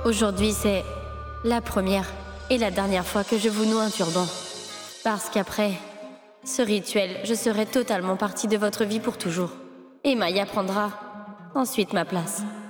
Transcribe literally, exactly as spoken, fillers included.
Aujourd'hui, c'est la première et la dernière fois que je vous noue un turban. Parce qu'après ce rituel, je serai totalement partie de votre vie pour toujours. Et Maya prendra ensuite ma place.